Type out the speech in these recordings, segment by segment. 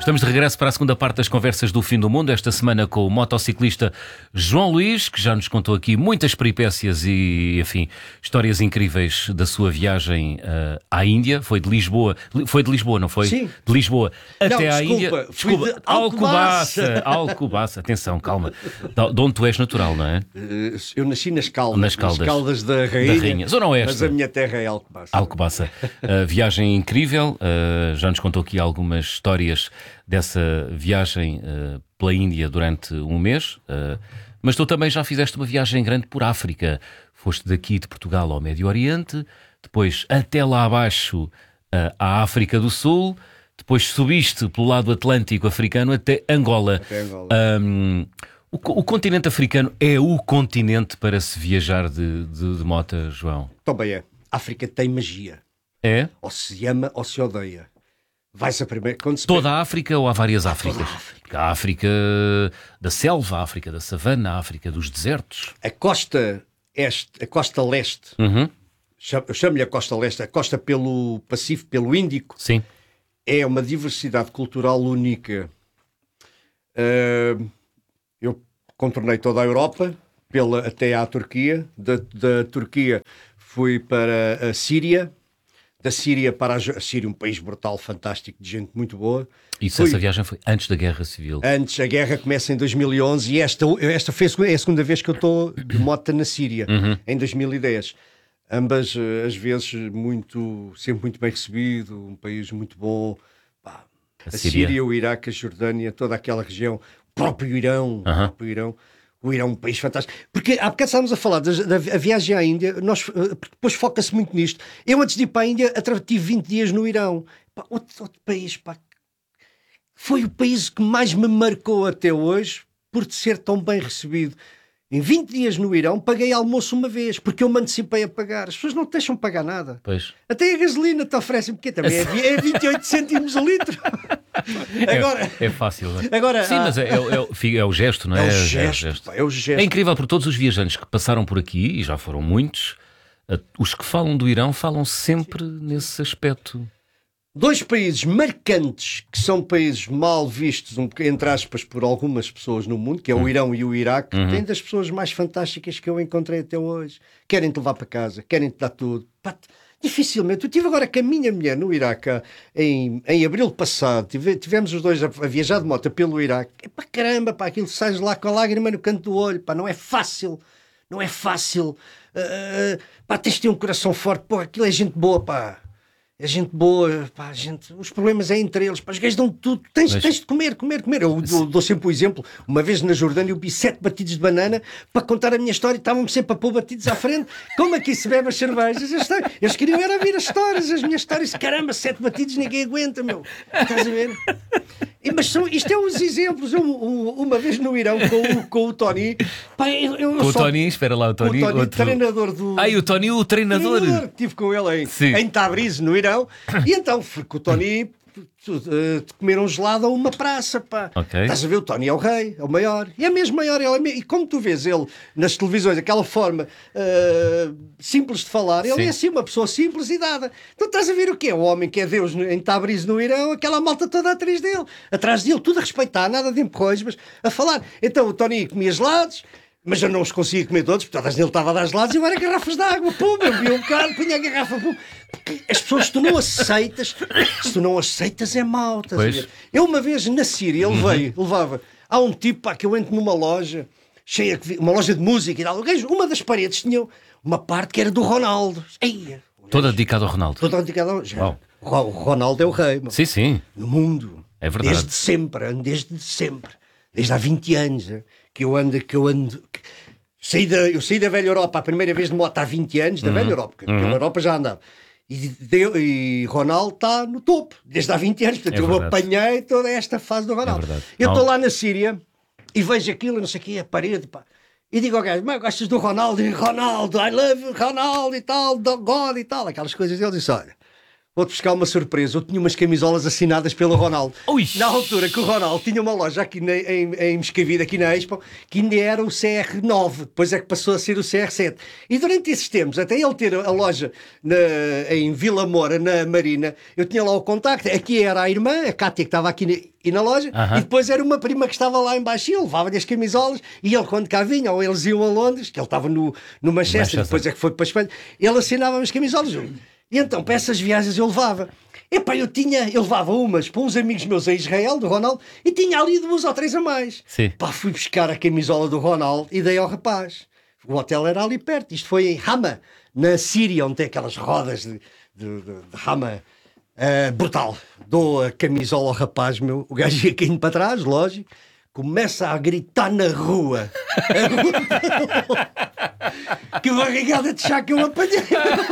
Estamos de regresso para a segunda parte das conversas do Fim do Mundo, esta semana com o motociclista João Luís, que já nos contou aqui muitas peripécias e, enfim, histórias incríveis da sua viagem à Índia. Foi de Lisboa, não foi? Sim. De Lisboa até à desculpa, Índia. fui de Alcobaça. Atenção, calma. De onde tu és natural, não é? Eu nasci nas Caldas. Nas Caldas. Nas Caldas da Rainha. Zona Oeste. Mas a minha terra é Alcobaça. Alcobaça. Viagem incrível. Já nos contou aqui algumas histórias dessa viagem pela Índia durante um mês. Mas tu também já fizeste uma viagem grande por África. Foste daqui de Portugal ao Médio Oriente, depois até lá abaixo à África do Sul, depois subiste pelo lado Atlântico africano até Angola. O continente africano é o continente para se viajar de moto, João? Também é. África tem magia. É? Ou se ama ou se odeia. Vai-se a primeira... Toda a África ou há várias Áfricas? A África da selva, a África da savana, a África dos desertos. A costa este, a costa leste, eu chamo-lhe a costa leste, a costa pelo Pacífico, pelo Índico, sim, é uma diversidade cultural única. Eu contornei toda a Europa, até à Turquia. Da Turquia fui para a Síria. Da Síria para a Síria, um país brutal, fantástico, de gente muito boa. Essa viagem foi antes da Guerra Civil. Antes, a guerra começa em 2011 e esta é a segunda vez que eu estou de moto na Síria, em 2010. Ambas as vezes sempre muito bem recebido, um país muito bom. A Síria, o Iraque, a Jordânia, toda aquela região, o próprio Irão, O Irão é um país fantástico. Porque há bocado estávamos a falar da viagem à Índia, depois foca-se muito nisto. Eu, antes de ir para a Índia, tive 20 dias no Irão. Outro país, foi o país que mais me marcou até hoje por ser tão bem recebido. Em 20 dias no Irão, paguei almoço uma vez, porque eu me antecipei a pagar. As pessoas não te deixam pagar nada. Pois. Até a gasolina te oferecem, porque também é 28 cêntimos a litro. Agora, é fácil. Não é? Agora, sim, mas é o gesto, não é? É o gesto. É incrível, por todos os viajantes que passaram por aqui, e já foram muitos, os que falam do Irão falam sempre nesse aspecto. Dois países marcantes, que são países mal vistos, entre aspas, por algumas pessoas no mundo, que é o Irão e o Iraque, têm das pessoas mais fantásticas que eu encontrei até hoje. Querem-te levar para casa, querem-te dar tudo. Dificilmente. Eu estive agora com a minha mulher no Iraque em abril passado. Tivemos os dois a viajar de moto pelo Iraque. Caramba, aquilo sais lá com a lágrima no canto do olho. Não é fácil. Não é fácil. Tens de ter um coração forte. Aquilo é gente boa, É gente boa, os problemas é entre eles, os gajos dão tudo, tens de comer. Eu dou sempre o exemplo, uma vez na Jordânia eu vi 7 batidos de banana para contar a minha história e estavam-me sempre a pôr batidos à frente, como aqui se bebe as cervejas, eles queriam era ouvir as minhas histórias, caramba, 7 batidos ninguém aguenta, meu, estás a ver? Mas isto é uns exemplos. Uma vez no Irão com o Tony. O Tony, espera lá, o Tony. O treinador do. O Tony, o treinador. Estive com ele em Tabriz, no Irão. E então fui com o Tony comer um gelado a uma praça. Okay. Estás a ver? O Tony é o rei, é o maior. E é mesmo maior. E como tu vês ele nas televisões, aquela forma simples de falar, ele é assim uma pessoa simples e dada. Então estás a ver o que é? O homem que é Deus em Tabriz, no Irão, aquela malta toda atrás dele, tudo a respeitar, nada de empurrões, mas a falar. Então o Tony comia gelados, mas eu não os conseguia comer todos, porque todas ele estava a dar gelados e agora garrafas de água, eu bebia um bocado, punha a garrafa, As pessoas, se tu não aceitas é mau. Eu uma vez na Síria, ele levava, há um tipo que eu entro numa loja, uma loja de música e tal, uma das paredes tinha uma parte que era do Ronaldo. Toda dedicada ao Ronaldo. Toda dedicada ao Ronaldo. O Ronaldo é o rei. Sim. No mundo. É verdade. Desde sempre. Desde há 20 anos que eu ando. Eu saí da velha Europa a primeira vez de moto há 20 anos, da velha Europa, porque pela Europa já andava. E Ronaldo está no topo, desde há 20 anos. Portanto, eu apanhei toda esta fase do Ronaldo. Eu estou lá na Síria e vejo aquilo, não sei o quê, a parede, e digo ao gajo, mas gostas do Ronaldo? E Ronaldo, I love you, Ronaldo e tal, God e tal, aquelas coisas. Ele disse, olha, vou-te buscar uma surpresa. Eu tinha umas camisolas assinadas pelo Ronaldo. Ui. Na altura que o Ronaldo tinha uma loja aqui em Moscavide, aqui na Expo, que ainda era o CR9, depois é que passou a ser o CR7. E durante esses tempos, até ele ter a loja em Vila Moura, na Marina, eu tinha lá o contacto. Aqui era a irmã, a Cátia, que estava aqui na loja, e depois era uma prima que estava lá em baixo, e ele levava-lhe as camisolas, e ele quando cá vinha, ou eles iam a Londres, que ele estava no Manchester, depois é que foi para a Espanha, ele assinava as camisolas. E então, para essas viagens eu levava. Epá, eu levava umas para uns amigos meus a Israel, do Ronaldo, e tinha ali 2 ou 3 a mais. Sim. Pá, fui buscar a camisola do Ronaldo e dei ao rapaz. O hotel era ali perto. Isto foi em Hama, na Síria, onde tem aquelas rodas de Hama. Brutal. Dou a camisola ao rapaz, meu. O gajo ia caindo para trás, lógico. Começa a gritar na rua. Que barrigada de chá que eu apanhei.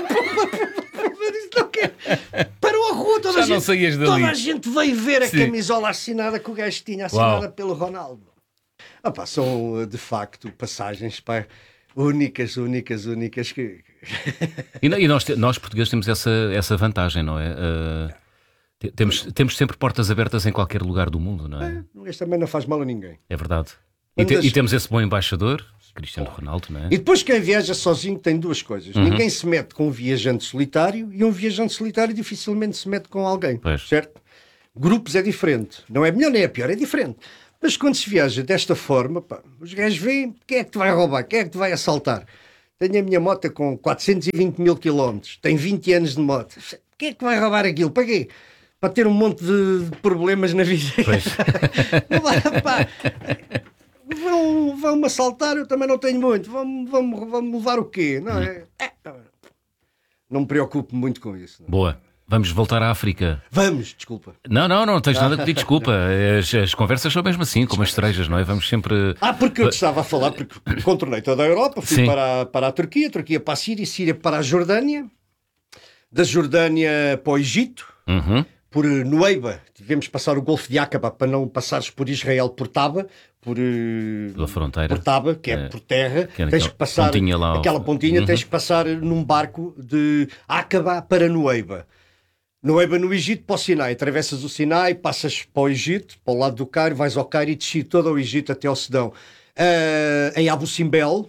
Parou a rua, toda a gente veio ver a camisola assinada que o gajo tinha, assinada pelo Ronaldo. São de facto passagens únicas que... E nós portugueses temos essa vantagem, não é? Temos sempre portas abertas em qualquer lugar do mundo, não é? Este também não faz mal a ninguém. É verdade. E temos esse bom embaixador, Cristiano Ronaldo, não é? E depois quem viaja sozinho tem 2 coisas. Ninguém se mete com um viajante solitário, e um viajante solitário dificilmente se mete com alguém, certo? Grupos é diferente. Não é melhor nem é pior, é diferente. Mas quando se viaja desta forma, os gajos veem quem é que te vai roubar, quem é que te vai assaltar. Tenho a minha moto com 420 mil quilómetros, tenho 20 anos de moto. Quem é que vai roubar aquilo? Para quê? Para ter um monte de problemas na vida. Pois. Vão-me assaltar, eu também não tenho muito. Vão-me levar o quê? Não, não me preocupo muito com isso. Não. Boa. Vamos voltar à África. Vamos, desculpa. Não tens nada que pedir desculpa. As conversas são mesmo assim, como as cerejas, não é? Vamos sempre... Porque eu te estava a falar, porque contornei toda a Europa, fui para a Turquia para a Síria, Síria para a Jordânia, da Jordânia para o Egito, por Nueiba, tivemos que passar o Golfo de Aqaba para não passares por Israel, por Taba, pela fronteira, por Taba, que é por terra, tens que passar aquela pontinha, tens que passar num barco de Aqaba para Nueiba. Nueiba no Egito para o Sinai, atravessas o Sinai, passas para o Egito, para o lado do Cairo, vais ao Cairo e desci todo o Egito até ao Sudão. Em Abu Simbel,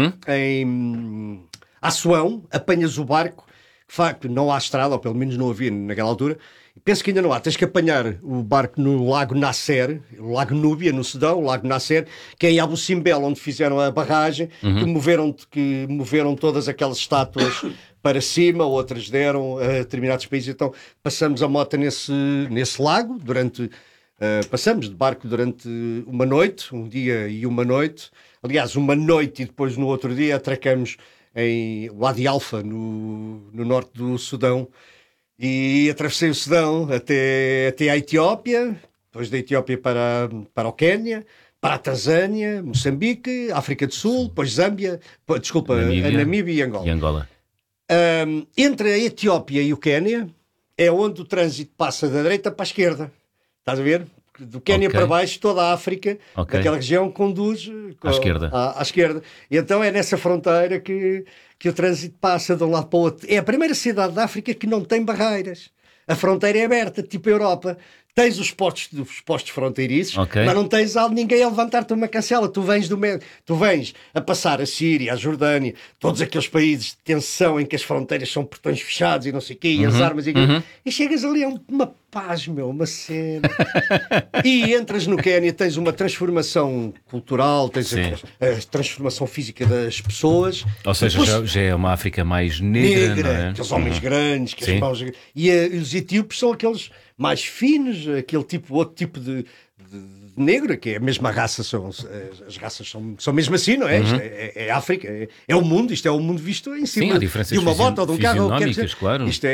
em Assuão, apanhas o barco, de facto não há estrada, ou pelo menos não havia naquela altura. Penso que ainda não há. Tens que apanhar o barco no Lago Nasser, o Lago Núbia, no Sudão, o Lago Nasser, que é em Abu Simbel, onde fizeram a barragem, que moveram todas aquelas estátuas para cima, outras deram a determinados países. Então passamos a moto nesse lago, passamos de barco durante uma noite, um dia e uma noite. Aliás, uma noite e depois no outro dia atracamos em Wadi Alfa, no norte do Sudão. E atravessei o Sudão até a Etiópia, depois da Etiópia para o Quénia, para a Tanzânia, Moçambique, África do Sul, depois Zâmbia, a Namíbia e Angola. Entre a Etiópia e o Quénia é onde o trânsito passa da direita para a esquerda. Estás a ver? Do Quénia para baixo, toda a África, aquela região conduz à esquerda. E então é nessa fronteira que o trânsito passa de um lado para o outro. É a primeira cidade da África que não tem barreiras. A fronteira é aberta, tipo a Europa. Tens os postos fronteiriços, mas não tens ninguém a levantar-te uma cancela. Tu vens a passar a Síria, a Jordânia, todos aqueles países de tensão em que as fronteiras são portões fechados e não sei o quê, e as armas e chegas ali a uma paz, uma cena. E entras no Quénia, tens uma transformação cultural, tens a transformação física das pessoas. Ou seja, depois, já é uma África mais negra, não é? Aqueles homens grandes, que as mãos... E os etíopes são aqueles mais finos, outro tipo de negro, que é a mesma raça, as raças são mesmo assim, não é? Isto é África, é o mundo, isto é o mundo visto em cima de uma moto ou de um carro, ou claro. Isto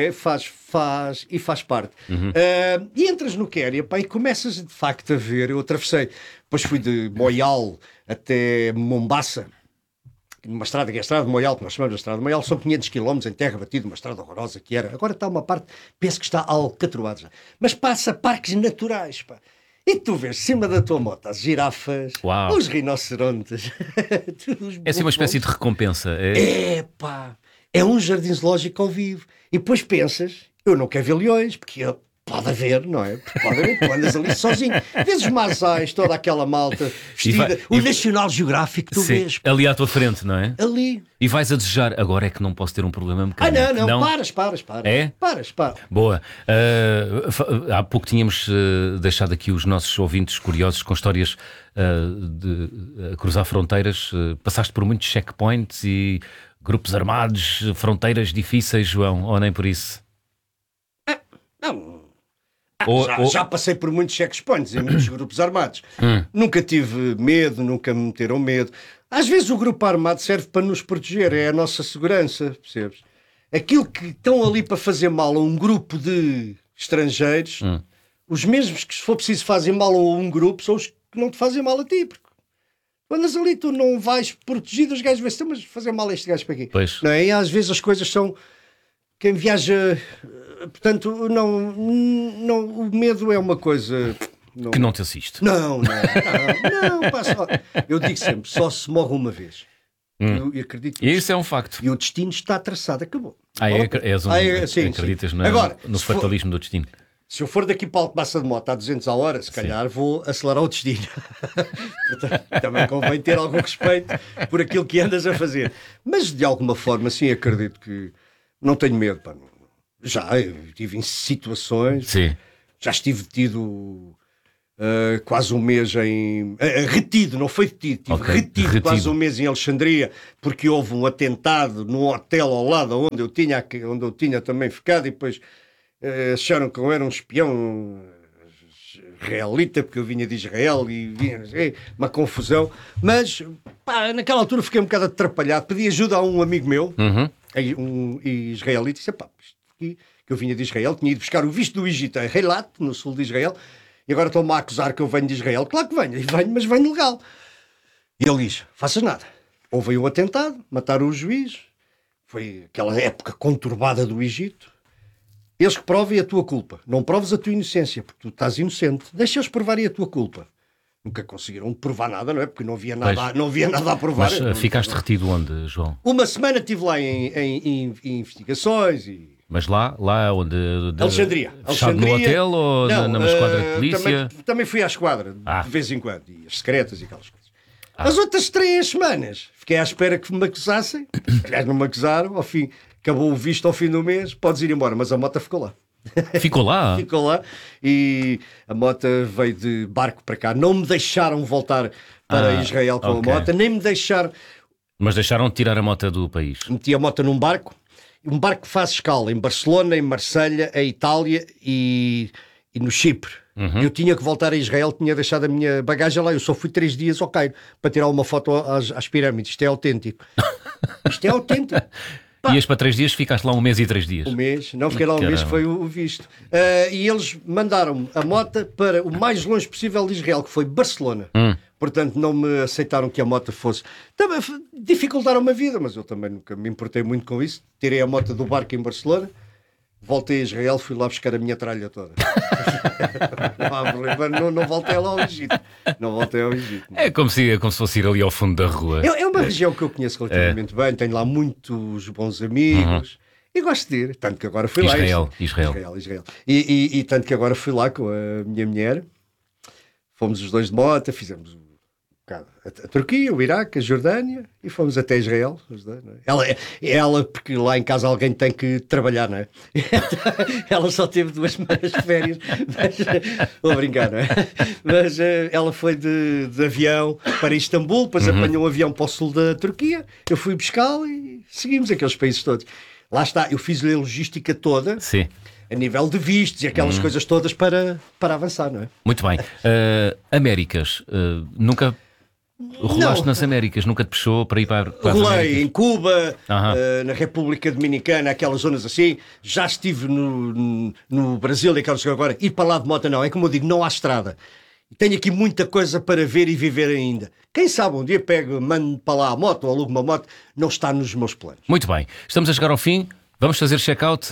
faz parte. E entras no Quénia, e começas de facto a ver. Eu atravessei, depois fui de Moyal até Mombasa, numa estrada, que é a estrada de Moyal, que nós chamamos de estrada de Moyal, são 500 km em terra batida, uma estrada horrorosa que era. Agora está uma parte, penso que está alcatroada já. Mas passa parques naturais, E tu vês, cima da tua moto, as girafas, os rinocerontes. É assim uma espécie de recompensa. É um jardim zoológico ao vivo. E depois pensas, Eu não quero ver leões, porque pode haver, não é? Porque pode haver, tu andas ali sozinho. Vês os Masais, toda aquela malta vestida. O National Geographic, tu vês. Ali à tua frente, não é? Ali. E vais a desejar, agora é que não posso ter um problema mecânico. Não, paras. É? Paras. Boa. Há pouco tínhamos deixado aqui os nossos ouvintes curiosos com histórias de cruzar fronteiras. Passaste por muitos checkpoints e grupos armados, fronteiras difíceis, João, ou nem por isso? Não. Já passei por muitos checkpoints em muitos grupos armados. Nunca tive medo, nunca me meteram medo. Às vezes o grupo armado serve para nos proteger, é a nossa segurança, percebes? Aquilo que estão ali para fazer mal a um grupo de estrangeiros, os mesmos que, se for preciso, fazem mal a um grupo, são os que não te fazem mal a ti. Porque quando andas ali, tu não vais protegido, os gajos vão mas fazer mal a este gajo para aqui. Pois. Não é? E às vezes as coisas são... Quem viaja... Portanto, o medo é uma coisa... Que não te assiste. Não, pá, eu digo sempre, só se morre uma vez. Eu acredito E isso é um facto. E o destino está traçado, acabou. Acreditas sim. Agora, no fatalismo do destino? Se eu for daqui para Alcobaça de Moto a 200 a hora, se calhar vou acelerar o destino. Portanto, também convém ter algum respeito por aquilo que andas a fazer. Mas de alguma forma, sim, acredito que não tenho medo. Pá. Já estive em situações, já estive detido quase um mês em... retido, não foi detido, retido quase um mês em Alexandria, porque houve um atentado num hotel ao lado onde eu tinha também ficado, e depois acharam que eu era um espião israelita, porque eu vinha de Israel e vinha uma confusão. Mas pá, naquela altura fiquei um bocado atrapalhado, pedi ajuda a um amigo meu, um israelita, e disse, pá, que eu vinha de Israel, tinha ido buscar o visto do Egito a Eilat, no sul de Israel, e agora estão-me a acusar que eu venho de Israel. Claro que venho, mas venho legal. E ele diz, faças nada. Houve aí um atentado, mataram o juiz, foi aquela época conturbada do Egito. Eles que provem a tua culpa. Não proves a tua inocência, porque tu estás inocente. Deixa-os provarem a tua culpa. Nunca conseguiram provar nada, não é? Porque não havia nada a provar. Mas ficaste retido onde, João? Uma semana estive lá em investigações e... Mas lá onde? Alexandria. Fechado no hotel ou na esquadra de polícia? Também fui à esquadra, de vez em quando. E as secretas e aquelas coisas. As outras 3 semanas fiquei à espera que me acusassem. Aliás, não me acusaram. Ao fim, acabou o visto ao fim do mês. Podes ir embora. Mas a moto ficou lá. Ficou lá? Ficou lá. E a moto veio de barco para cá. Não me deixaram voltar para Israel com a moto. Nem me deixaram... Mas deixaram de tirar a moto do país? Meti a moto num barco. Um barco que faz escala em Barcelona, em Marselha, em Itália e no Chipre. Eu tinha que voltar a Israel, tinha deixado a minha bagagem lá. Eu só fui 3 dias ao Cairo para tirar uma foto às pirâmides. Isto é autêntico. Isto é autêntico. Ias para 3 dias, ficaste lá 1 mês e 3 dias. Um mês, não fiquei lá um mês, que foi o visto. E eles mandaram a moto para o mais longe possível de Israel, que foi Barcelona. Portanto, não me aceitaram que a moto fosse. Também dificultaram-me a vida, mas eu também nunca me importei muito com isso. Tirei a moto do barco em Barcelona, voltei a Israel, fui lá buscar a minha tralha toda. Não voltei lá ao Egito. Não voltei ao Egito. É como se fosse ir ali ao fundo da rua. É uma região que eu conheço relativamente bem, tenho lá muitos bons amigos. E gosto de ir, tanto que agora fui lá. Israel. E tanto que agora fui lá com a minha mulher. Fomos os 2 de moto, fizemos a Turquia, o Iraque, a Jordânia e fomos até Israel. Os dois, não é? Ela, porque lá em casa alguém tem que trabalhar, não é? Ela só teve 2 semanas de férias. Vou brincar, não é? Mas ela foi de avião para Istambul, depois apanhou um avião para o sul da Turquia. Eu fui buscá-la e seguimos aqueles países todos. Lá está, eu fiz-lhe a logística toda. Sim. A nível de vistos e aquelas coisas todas para avançar, não é? Muito bem. Américas, nunca rolaste nas Américas? Nunca te puxou para ir para as Américas? Rolei em Cuba, na República Dominicana, aquelas zonas assim. Já estive no Brasil e aquelas que agora. Ir para lá de moto não, é como eu digo, não há estrada. Tenho aqui muita coisa para ver e viver ainda. Quem sabe um dia mando para lá a moto ou alugo uma moto, não está nos meus planos. Muito bem. Estamos a chegar ao fim. Vamos fazer check-out?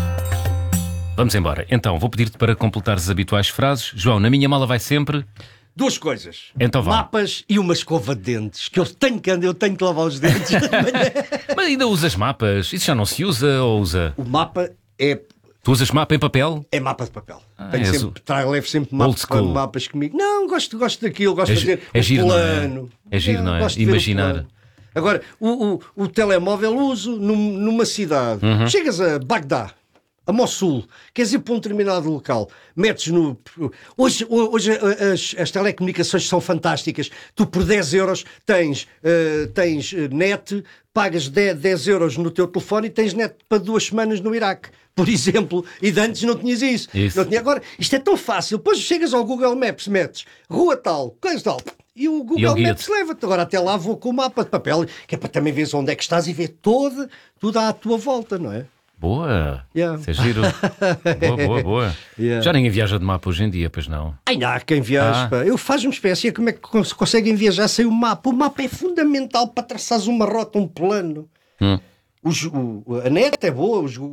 Vamos embora. Então, vou pedir-te para completares as habituais frases. João, na minha mala vai sempre... duas coisas. Então vá. Mapas e uma escova de dentes. Que eu tenho que lavar os dentes de manhã. Mas ainda usas mapas? Isso já não se usa ou usa? O mapa é Tu usas mapa em papel? mapa de papel. Levo sempre old school. mapas comigo. Não, gosto daquilo, gosto de fazer giro, plano. não é? É giro, não é? Gosto de ver o Imaginar. plano. Agora, o telemóvel uso numa cidade. Chegas a Bagdá, a Mossul, queres ir para um determinado local, metes no... Hoje as telecomunicações são fantásticas. Tu por 10 euros tens net, pagas 10 euros no teu telefone e tens net para 2 semanas no Iraque, por exemplo. E de antes não tinhas isso. Não tinha. Agora, isto é tão fácil. Depois chegas ao Google Maps, metes rua tal, coisa tal... E o Google Maps leva-te. Agora até lá vou com o mapa de papel, que é para também veres onde é que estás e ver tudo à tua volta, não é? Boa! Yeah. Isso é giro. Boa. Yeah. Já ninguém viaja de mapa hoje em dia, pois não? Ainda há quem viaje. Eu faço uma espécie, como é que conseguem viajar sem o mapa? O mapa é fundamental para traçares uma rota, um plano. A net é boa, os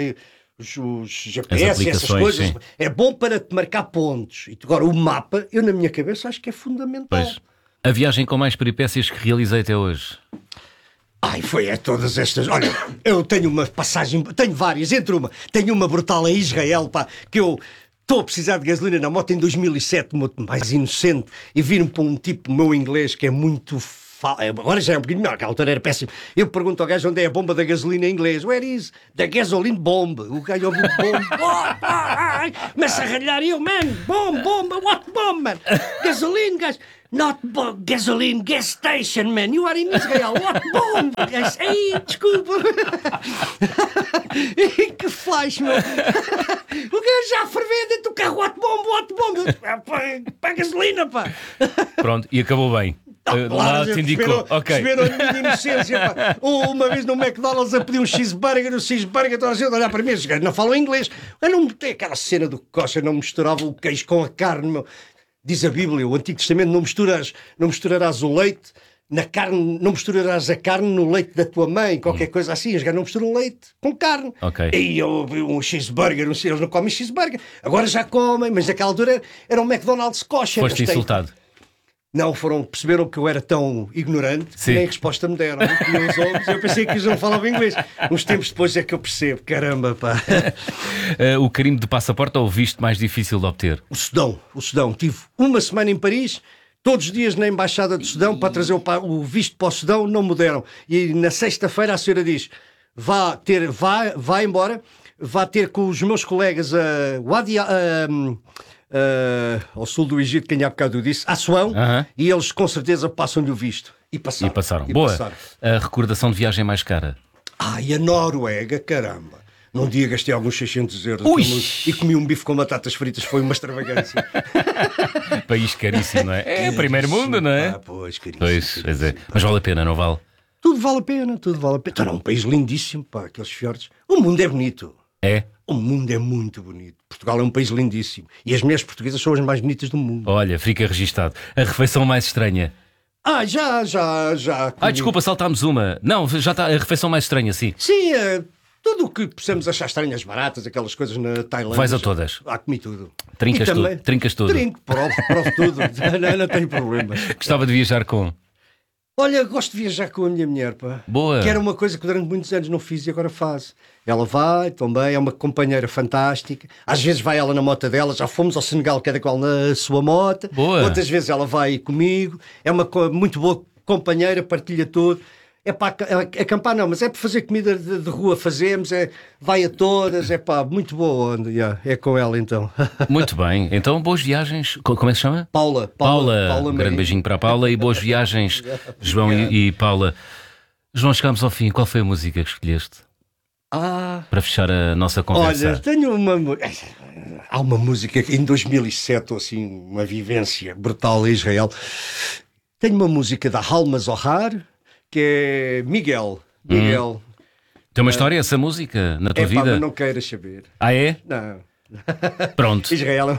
GPS, essas coisas, sim. É bom para te marcar pontos. E agora o mapa, eu na minha cabeça acho que é fundamental. Pois. A viagem com mais peripécias que realizei até hoje? Foi todas estas. Olha, eu tenho uma passagem, tenho várias, tenho uma brutal em Israel, pá, que eu estou a precisar de gasolina na moto em 2007, mais inocente, e vir-me para um tipo meu inglês que é muito... Agora já é um bocadinho melhor, aquela altura era péssimo. Eu pergunto ao gajo onde é a bomba da gasolina em inglês. Where is the gasoline bomb? O gajo ouviu bomb. Começa a ralhar eu, man. Bomb, what bomb, man? Gasoline, gajo. Not gasoline, gas station, man. You are in Israel. What bomb? Gajo, ei, desculpa. Que flash, meu. O gajo já ferveu dentro do carro. What bomb? Para gasolina, pá. Pronto, e acabou bem. Claro, te indicou. Perceberam a minha inocência. Pá. Uma vez no McDonald's a pedir um cheeseburger, toda a gente a olhar para mim, os gajos não falam inglês. Eu não tem aquela cena do coxa, não misturava o queijo com a carne, meu. Diz a Bíblia, o Antigo Testamento, não misturarás o leite na carne, não misturarás a carne no leite da tua mãe, qualquer coisa assim. Os gajos não misturam leite com carne. Okay. E eu vi um cheeseburger, eles não comem cheeseburger. Agora já comem, mas naquela altura era um McDonald's kosher. Foste insultado. Não, perceberam que eu era tão ignorante que nem resposta me deram. Eu pensei que eles não falavam inglês. Uns tempos depois é que eu percebo. Caramba, pá. O carimbo de passaporte ou o visto mais difícil de obter? O Sudão. Tive uma semana em Paris, todos os dias na Embaixada do Sudão para trazer o visto para o Sudão, não me deram. E na sexta-feira a senhora diz, vá embora, vá ter com os meus colegas ao sul do Egito, que há bocado eu disse, Assuão, e eles com certeza passam-lhe o visto. E passaram. Boa. A recordação de viagem mais cara? E a Noruega, caramba. Num dia gastei alguns 600 euros e comi um bife com batatas fritas, foi uma extravagância. País caríssimo, não é? É primeiro mundo, não é? Pois, caríssimo. Pois é. Mas vale a pena, não vale? Tudo vale a pena. Então, é um país lindíssimo, pá, aqueles fiordes. O mundo é bonito. É? O mundo é muito bonito. Portugal é um país lindíssimo. E as mulheres portuguesas são as mais bonitas do mundo. Olha, fica registado. A refeição mais estranha? Já. Comi. Desculpa, saltámos uma. Não, já está. A refeição mais estranha, sim. Sim, tudo o que possamos achar estranhas, baratas, aquelas coisas na Tailândia. Vais a todas? Comi tudo. Trincas tudo? Trinco, provo tudo. não tenho problema. Gostava de viajar com? Olha, gosto de viajar com a minha mulher, pá. Boa. Que era uma coisa que durante muitos anos não fiz e agora faço. Ela vai também, é uma companheira fantástica. Às vezes vai ela na moto dela, já fomos ao Senegal, cada qual na sua moto. Boa. Outras vezes ela vai comigo. É uma muito boa companheira, partilha tudo. É para acampar não, mas é para fazer comida de rua, fazemos, vai a todas, é pá, muito boa onda, é com ela então. Muito bem, então boas viagens, como é que se chama? Paula, um grande beijinho para a Paula e boas viagens, João e Paula. João, chegámos ao fim, qual foi a música que escolheste? Para fechar a nossa conversa. Olha, há uma música que em 2007, assim, uma vivência brutal em Israel, tenho uma música da Halma Zohar, que é Miguel. Tem uma história essa música na tua vida? Mas não queiras saber. É? Não. Pronto. Israel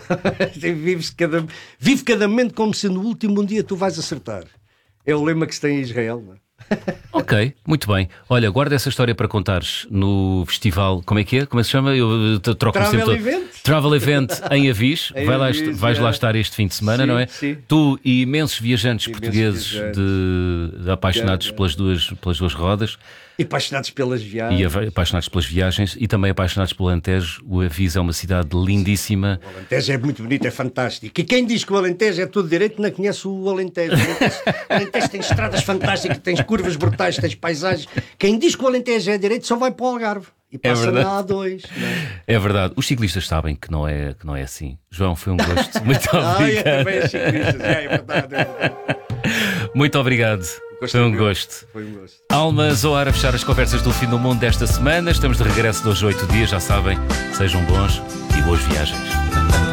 vive cada momento como se no último dia tu vais acertar. É o lema que se tem em Israel. Não? Ok, muito bem. Olha, guarda essa história para contares no festival. Como é que é? Como é que se chama? Eu troco-me Travel sempre todo. Event? Travel Event em Avis. Em Vai lá Avis, vais lá é. estar este fim de semana, Sim, não é? sim. Tu e imensos viajantes Imensos portugueses viajantes. de apaixonados pelas duas rodas E apaixonados pelas e viagens. apaixonados pelas viagens e também apaixonados pelo Alentejo. O Avis é uma cidade lindíssima. O Alentejo é muito bonito, é fantástico. E quem diz que o Alentejo é tudo direito não conhece o Alentejo. O Alentejo tem estradas fantásticas, tens curvas brutais, tens paisagens. Quem diz que o Alentejo é direito só vai para o Algarve e passa verdade. na A2. Não é? É verdade. Os ciclistas sabem que não é assim. João, foi um gosto. Muito Ai, é obrigado. também as ciclistas, é verdade. É verdade. Muito obrigado. Foi um meu. gosto. Foi um gosto. Alma Zoar a fechar as conversas do fim do mundo desta semana. Estamos de regresso de hoje 8 dias, já sabem. Sejam bons e boas viagens.